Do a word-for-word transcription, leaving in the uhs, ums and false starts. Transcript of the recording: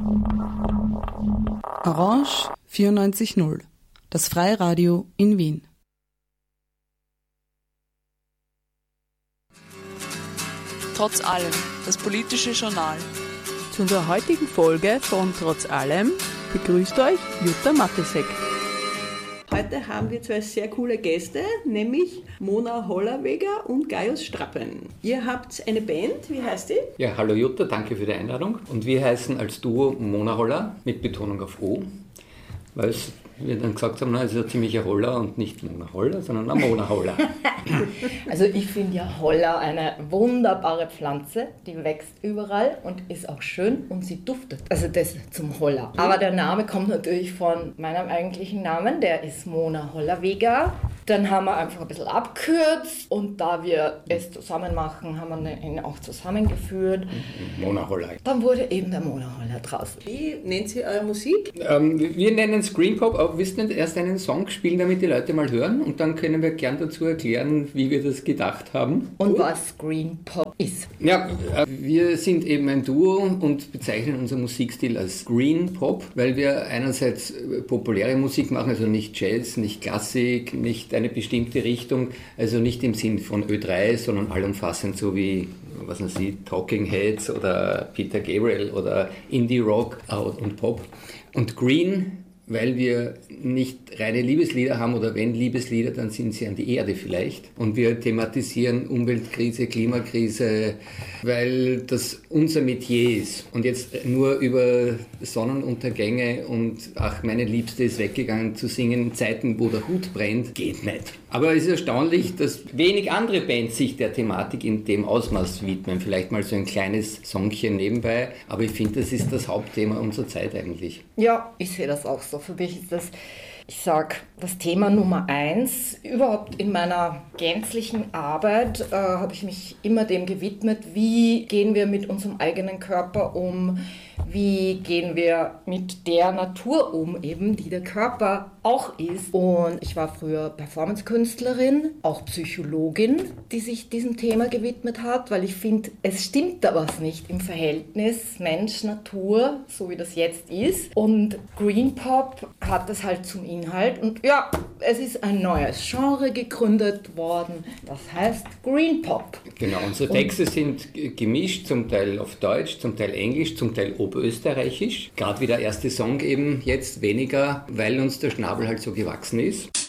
Orange vierundneunzig Komma null, das Freiradio in Wien. Trotz allem, das politische Journal. Zu unserer heutigen Folge von Trotz allem begrüßt euch Jutta Matysek. Heute haben wir zwei sehr coole Gäste, nämlich Mona Hollerweger und Gaius Strappen. Ihr habt eine Band, wie heißt die? Ja, hallo Jutta, danke für die Einladung. Und wir heißen als Duo Mona Holler, mit Betonung auf O, weil wir dann gesagt haben, na, es ist ein ziemlicher Holler und nicht Mona Holler, sondern ein Mona Holler. Also ich finde ja Holler eine wunderbare Pflanze, die wächst überall und ist auch schön und sie duftet. Also das zum Holler. Aber der Name kommt natürlich von meinem eigentlichen Namen, der ist Mona Hollerweger. Dann haben wir einfach ein bisschen abgekürzt und da wir es zusammen machen, haben wir ihn auch zusammengeführt. Mona Holler. Dann wurde eben der Mona Holler draus. Wie nennt ihr eure Musik? Ähm, wir nennen es Green Pop, aber wir müssen erst einen Song spielen, damit die Leute mal hören und dann können wir gern dazu erklären, wie wir das gedacht haben. Und was Green Pop ist. Ja, wir sind eben ein Duo und bezeichnen unseren Musikstil als Green Pop, weil wir einerseits populäre Musik machen, also nicht Jazz, nicht Klassik, nicht eine bestimmte Richtung, also nicht im Sinn von Ö drei, sondern allumfassend so wie, was man sieht, Talking Heads oder Peter Gabriel oder Indie Rock und Pop. Und Green, weil wir nicht reine Liebeslieder haben oder wenn Liebeslieder, dann sind sie an die Erde vielleicht. Und wir thematisieren Umweltkrise, Klimakrise, weil das unser Metier ist. Und jetzt nur über Sonnenuntergänge und ach, meine Liebste ist weggegangen zu singen in Zeiten, wo der Hut brennt, geht nicht. Aber es ist erstaunlich, dass wenig andere Bands sich der Thematik in dem Ausmaß widmen. Vielleicht mal so ein kleines Songchen nebenbei. Aber ich finde, das ist das Hauptthema unserer Zeit eigentlich. Ja, ich sehe das auch so. Für mich ist das, ich sage, das Thema Nummer eins. Überhaupt in meiner gänzlichen Arbeit äh, habe ich mich immer dem gewidmet, wie gehen wir mit unserem eigenen Körper um, wie gehen wir mit der Natur um, eben, die der Körper auch ist. Und ich war früher Performance-Künstlerin, auch Psychologin, die sich diesem Thema gewidmet hat, weil ich finde, es stimmt da was nicht im Verhältnis Mensch-Natur, so wie das jetzt ist. Und Green Pop hat das halt zum Inhalt. Und ja, es ist ein neues Genre gegründet worden, das heißt Green Pop. Genau, unsere Texte Und, sind gemischt, zum Teil auf Deutsch, zum Teil Englisch, zum Teil oberösterreichisch. Gerade wie der erste Song eben jetzt weniger, weil uns der Schnabel halt so gewachsen ist.